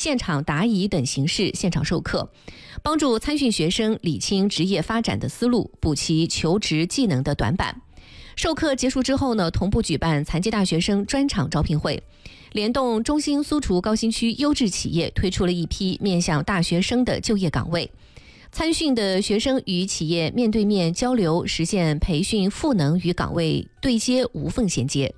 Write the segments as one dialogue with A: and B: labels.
A: 现场答疑等形式现场授课，帮助参训学生理清职业发展的思路，补齐求职技能的短板。授课结束之后呢，同步举办残疾大学生专场招聘会，联动中兴苏厨高新区优质企业，推出了一批面向大学生的就业岗位。参训的学生与企业面对面交流，实现培训赋能与岗位对接无缝衔接。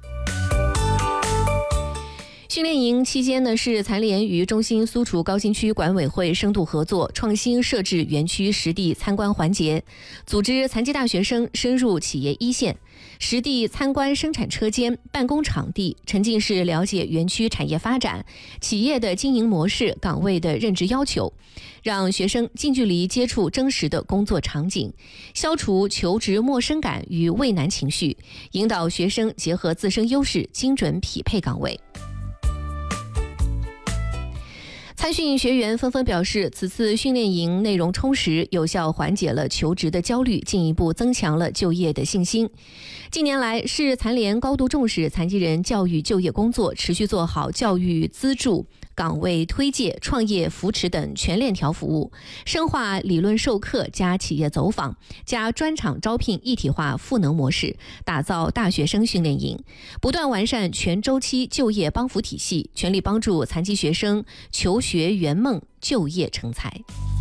A: 训练营期间呢，是残联与中兴苏厨高新区管委会深度合作，创新设置园区实地参观环节，组织残疾大学生深入企业一线，实地参观生产车间、办公场地，沉浸式了解园区产业发展、企业的经营模式、岗位的任职要求，让学生近距离接触真实的工作场景，消除求职陌生感与畏难情绪，引导学生结合自身优势，精准匹配岗位。参训学员纷纷表示，此次训练营内容充实，有效缓解了求职的焦虑，进一步增强了就业的信心。近年来，市残联高度重视残疾人教育就业工作，持续做好教育资助、岗位推介、创业扶持等全链条服务，深化理论授课加企业走访加专场招聘一体化赋能模式，打造大学生训练营，不断完善全周期就业帮扶体系，全力帮助残疾学生求学圆梦、就业成才。